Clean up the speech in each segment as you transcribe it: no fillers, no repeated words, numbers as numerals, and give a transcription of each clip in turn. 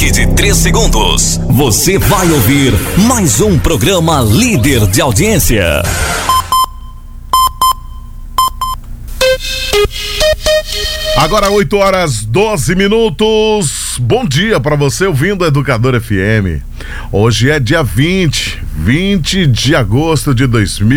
partir de 3 segundos. Você vai ouvir mais um programa líder de audiência. Agora 8h12. Bom dia para você ouvindo a Educador FM. Hoje é dia 20 de agosto de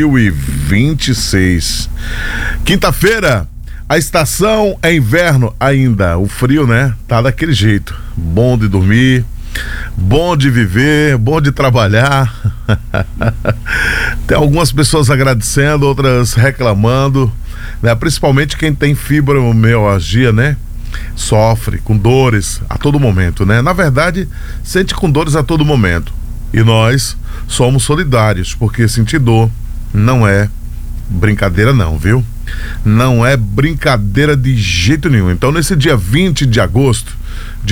2026. Quinta-feira, a estação é inverno ainda. O frio, né? Tá daquele jeito. Bom de dormir, bom de viver, bom de trabalhar. Tem algumas pessoas agradecendo, outras reclamando, né? Principalmente quem tem fibromialgia, né? Sofre com dores a todo momento, né? Na verdade, sente com dores a todo momento. E nós somos solidários, porque sentir dor não é brincadeira não, viu? Não é brincadeira de jeito nenhum. Então, nesse dia 20 de agosto de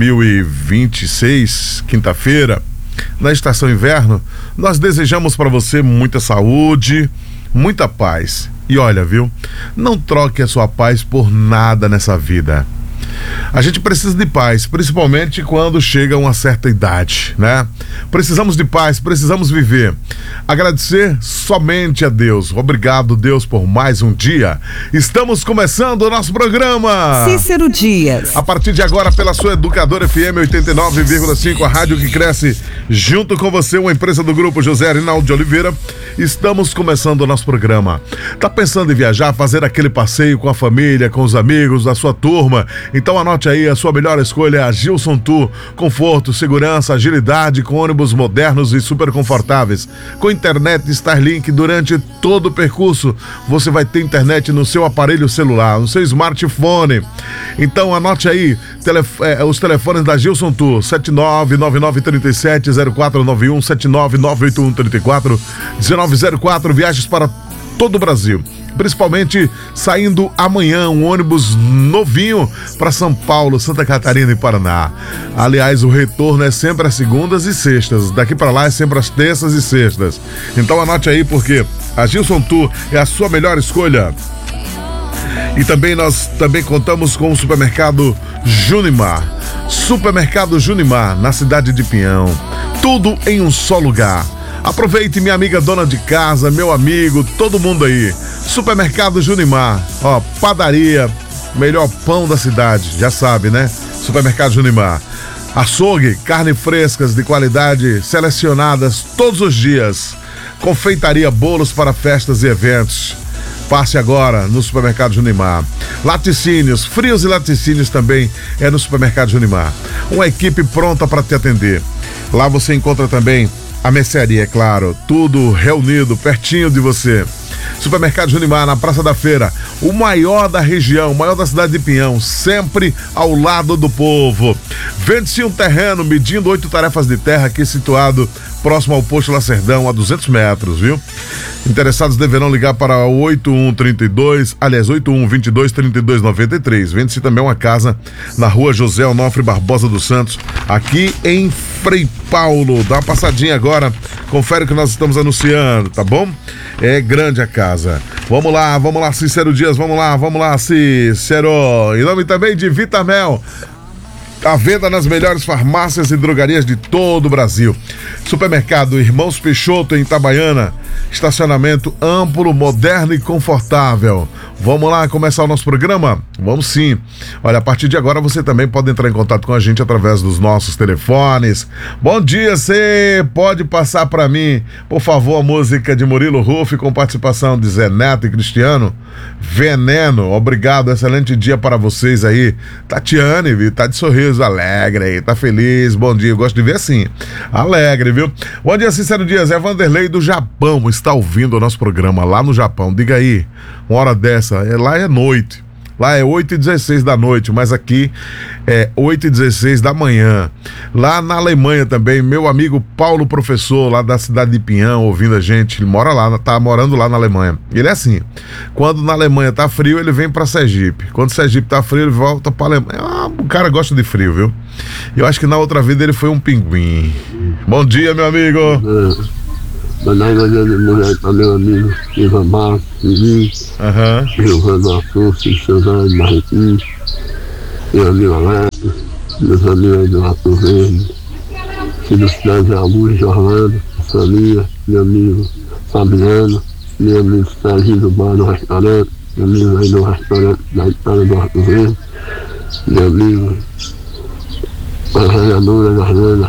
2026, quinta-feira, na estação inverno, nós desejamos para você muita saúde, muita paz. E olha, viu? Não troque a sua paz por nada nessa vida. A gente precisa de paz, principalmente quando chega a uma certa idade, né? Precisamos de paz, precisamos viver. Agradecer somente a Deus. Obrigado, Deus, por mais um dia. Estamos começando o nosso programa Cícero Dias. A partir de agora, pela sua Educador FM 89,5, a rádio que cresce junto com você, uma empresa do grupo José Arinaldo de Oliveira. Estamos começando o nosso programa. Tá pensando em viajar, fazer aquele passeio com a família, com os amigos da sua turma? Então anote aí, a sua melhor escolha é a Gilson Tour. Conforto, segurança, agilidade, com ônibus modernos e super confortáveis. Com internet Starlink durante todo o percurso. Você vai ter internet no seu aparelho celular, no seu smartphone. Então anote aí, os telefones da Gilson Tour: 7999370491, 79981341904, viagens para todo o Brasil. Principalmente saindo amanhã um ônibus novinho para São Paulo, Santa Catarina e Paraná. Aliás, o retorno é sempre às segundas e sextas. Daqui para lá é sempre às terças e sextas. Então anote aí, porque a Gilson Tour é a sua melhor escolha. E também nós contamos com o supermercado Junimar. Supermercado Junimar, na cidade de Pinhão. Tudo em um só lugar. Aproveite, minha amiga dona de casa, meu amigo, todo mundo aí. Supermercado Junimar, ó, padaria, melhor pão da cidade, já sabe, né? Supermercado Junimar. Açougue, carne frescas de qualidade, selecionadas todos os dias. Confeitaria, bolos para festas e eventos. Passe agora no Supermercado Junimar. Laticínios, frios e laticínios também é no Supermercado Junimar. Uma equipe pronta para te atender. Lá você encontra também a mercearia, é claro, tudo reunido pertinho de você. Supermercado Junimar, na Praça da Feira, o maior da região, o maior da cidade de Pinhão, sempre ao lado do povo. Vende-se um terreno medindo 8 tarefas de terra, aqui situado próximo ao posto Lacerdão, a 200 metros, viu? Interessados deverão ligar para o 8122-3293. Vende-se também uma casa na rua José Onofre Barbosa dos Santos, aqui em Frei Paulo. Dá uma passadinha agora, confere o que nós estamos anunciando, tá bom? É grande a casa. Vamos lá, Cícero Dias, vamos lá, Cícero. Em nome também de Vitamel. À venda nas melhores farmácias e drogarias de todo o Brasil. Supermercado Irmãos Peixoto, em Itabaiana. Estacionamento amplo, moderno e confortável. Vamos lá começar o nosso programa? Vamos sim. Olha, a partir de agora você também pode entrar em contato com a gente através dos nossos telefones. Bom dia, você pode passar para mim, por favor, a música de Murilo Ruff com participação de Zé Neto e Cristiano? Veneno. Obrigado, excelente dia para vocês aí. Tatiane, tá de sorriso, alegre aí, tá feliz, bom dia, eu gosto de ver assim, alegre, viu? Bom dia, Cícero Dias, é Vanderlei do Japão, está ouvindo o nosso programa lá no Japão, diga aí, uma hora dessa, lá é noite, lá é 8h16 da noite, mas aqui é 8h16 da manhã. Lá na Alemanha também, meu amigo Paulo, professor, lá da cidade de Pinhão, ouvindo a gente, ele mora lá, tá morando lá na Alemanha. Ele é assim, quando na Alemanha tá frio, ele vem pra Sergipe. Quando Sergipe tá frio, ele volta pra Alemanha. O cara gosta de frio, viu? Eu acho que na outra vida ele foi um pinguim. Bom dia, meu amigo. Mandar mulher para meu amigo Ivamar, Giovanni Afonso, Giovanni Martins, meu amigo Alex, meus amigos aí do Arco Verde, filho Cidade Augusto, Orlando, família, meu amigo Fabiano, meu amigo Serginho do Bar do Restaurante, meu amigo aí do restaurante da Itália do Arco Verde, meu amigo a vereadora Garnana.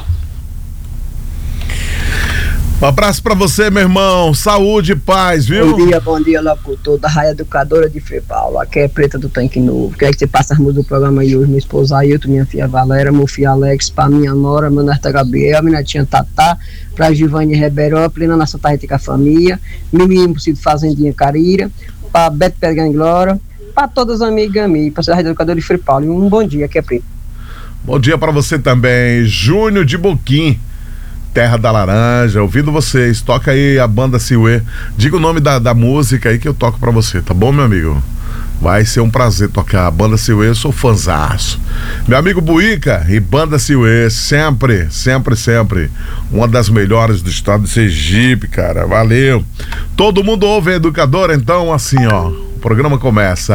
Um abraço pra você, meu irmão. Saúde e paz, viu? Bom dia, locutor da Raia Educadora de Frei Paulo. Aqui é Preta do Tanque Novo. Quer que você passe as músicas do programa aí hoje? Meu esposo Ailton, minha filha Valéria, meu filho Alex, pra minha nora, meu neta Gabriel, minha netinha Tatá, pra Givane Reberópolis, na Santa Rita com a família, Mimi Impossível Fazendinha Carira, pra Beto Pedro Glória, pra todas as amigas e pra Raia Educadora de Frei Paulo. E um bom dia, aqui é Preta. Bom dia pra você também, Júnior de Boquim, Terra da Laranja, ouvindo vocês. Toca aí a banda Siuê. Diga o nome da música aí que eu toco pra você, tá bom, meu amigo? Vai ser um prazer tocar a banda Siuê, eu sou fãzaço. Meu amigo Buíca e banda Siuê, sempre, sempre, sempre uma das melhores do estado de Sergipe, cara, valeu. Todo mundo ouve a Educadora, então assim, ó, o programa começa.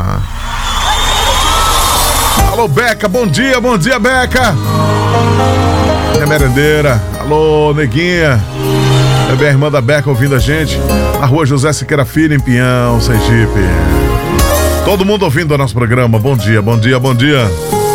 Alô, Beca, bom dia, Beca. Minha merendeira, alô, neguinha. É minha irmã da Beca ouvindo a gente na rua José Siqueira Filho, em Pinhão, Sergipe. Todo mundo ouvindo o nosso programa, bom dia, bom dia, bom dia.